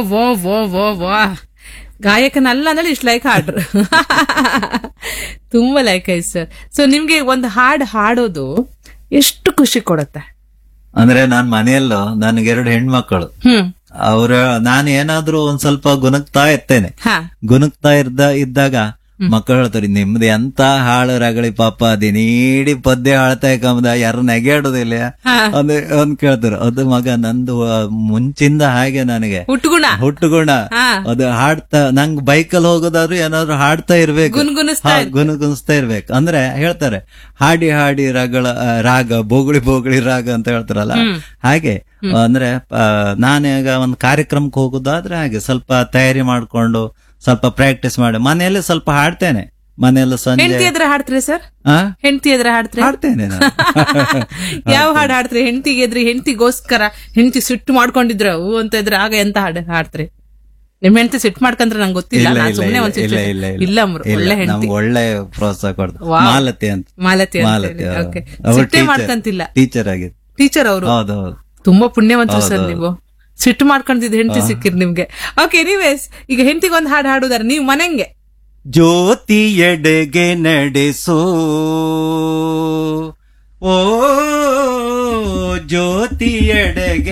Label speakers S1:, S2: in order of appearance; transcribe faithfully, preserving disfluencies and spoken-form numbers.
S1: ವಾ ವಾ ವಾ ವಾ ಗಾಯಕನಲ್ಲ ಅಂದ್ರೆ ಇಷ್ಟು ಲೈಕ್ ಹಾಡ್ರು. ತುಂಬಾ ಲೈಕ್ ಆಯ್ತು ಸರ್. ಸೊ ನಿಮ್ಗೆ ಒಂದು ಹಾಡು ಹಾಡೋದು ಎಷ್ಟು ಖುಷಿ ಕೊಡುತ್ತೆ?
S2: ಅಂದ್ರೆ ನಾನ್ ಮನೆಯಲ್ಲೂ ನನಗೆ ಎರಡು ಹೆಣ್ಮಕ್ಕಳು,
S1: ಹ್ಮ್
S2: ಅವ್ರ ನಾನು ಏನಾದ್ರೂ ಒಂದ್ ಸ್ವಲ್ಪ ಗುಣಗ್ತಾ ಇರ್ತೇನೆ.
S1: ಹಾ
S2: ಗುಣಗ್ತಾ ಇದ್ದ ಇದ್ದಾಗ ಮಕ್ಕಳು ಹೇಳ್ತಾರೆ, ನಿಮ್ದು ಎಂತ ಹಾಳು ರಗಳಿ ಪಾಪ ಅದೇನೀಡಿ ಪದ್ಯ ಹಾಳ್ತಾ ಕಮ್ದ ಯಾರು ನೆಗೆಯಾಡೋದಿಲ್ಲ ಅಂದ್ ಒಂದ್ ಕೇಳ್ತಾರೆ. ಅದು ಮಗ ನಂದು ಮುಂಚಿಂದ ಹಾಗೆ ನನಗೆ
S1: ಹುಟ್ಟುಗುಣ
S2: ಹುಟ್ಟುಗುಣ. ಅದು ಹಾಡ್ತಾ ನಂಗ್ ಬೈಕಲ್ಲಿ ಹೋಗೋದಾದ್ರು ಏನಾದ್ರು ಹಾಡ್ತಾ ಇರ್ಬೇಕು,
S1: ಗುನ್ಗುನಿಸ್ತಾ
S2: ಗುನುಗುನಿಸ್ತಾ ಇರ್ಬೇಕು. ಅಂದ್ರೆ ಹೇಳ್ತಾರೆ ಹಾಡಿ ಹಾಡಿ ರಗಳ ರಾಗ ಬೋಗುಳಿ ಬೋಗುಳಿ ರಾಗ ಅಂತ ಹೇಳ್ತಾರಲ್ಲ ಹಾಗೆ. ಅಂದ್ರೆ ನಾನೀಗ ಒಂದ್ ಕಾರ್ಯಕ್ರಮಕ್ಕೆ ಹೋಗೋದಾದ್ರೆ ಹಾಗೆ ಸ್ವಲ್ಪ ತಯಾರಿ ಮಾಡ್ಕೊಂಡು ಸ್ವಲ್ಪ ಪ್ರಾಕ್ಟೀಸ್ ಮಾಡಿ ಮನೆಯಲ್ಲಿ ಸ್ವಲ್ಪ ಹಾಡ್ತೇನೆ. ಮನೆಯಲ್ಲ ಸಂಜೆ
S1: ಹೆಂಡತಿ ಎದ್ರ ಹಾಡ್ತೀರಿ ಸರ್? ಹೆಂಡತಿ ಎದ್ರ ಹಾಡ್ತೀರಿ?
S2: ಹಾಡ್ತೇನೆ.
S1: ಯಾವ ಹಾಡು ಹಾಡ್ತೀರಿ? ಹೆಂಡತಿಗೆ ಎದ್ರಿ, ಹೆಂಡತಿಗೋಸ್ಕರ ಹೆಂಡತಿ ಸಿಟ್ಟು ಮಾಡ್ಕೊಂಡಿದ್ರ ಹೂ ಅಂತ ಇದ್ರೆ ಆಗ ಎಂತ ಹಾಡು ಹಾಡ್ತೀರಿ? ನಿಮ್ ಹೆಂಡತಿ ಸಿಟ್ಟು ಮಾಡ್ಕಂದ್ರೆ ನಂಗೆ ಗೊತ್ತಿಲ್ಲ, ನಾನು ಸುಮ್ನೆ ಒಂದ್ ಇಲ್ಲ ಒಳ್ಳೆ ಹೆಂಡತಿ
S2: ಒಳ್ಳೆ ಪ್ರೋತ್ಸಾಹ ಕೊಡ್ತಾರೆ. ಮಾಲತಿ ಅಂತ
S1: ಮಾಲತಿ ಸಿಟ್ಟೆ ಮಾಡ್ಕಂತಿಲ್ಲ,
S2: ಟೀಚರ್ ಆಗಿದೆ,
S1: ಟೀಚರ್ ಅವರು.
S2: ಹೌದೌದು,
S1: ತುಂಬಾ ಪುಣ್ಯವಂತರು ಸರ್ ನೀವು. ಸಿಟ್ಟು ಮಾಡ್ಕೊಂಡಿದ್ ಹೆಂಡತಿ ಸಿಕ್ಕಿರ್ ನಿಮ್ಗೆ. ಓಕೆ, ಎನಿವೇಸ್ ಈಗ ಹೆಂಡತಿಗೆ ಒಂದ್ ಹಾಡು ಹಾಡುದಾರೆ ನೀವು ಮನೆಂಗೆ.
S2: ಜ್ಯೋತಿ ಎಡೆಗೆ ನಡೆಸೋ ಓ ಜ್ಯೋತಿ ಎಡೆಗೆ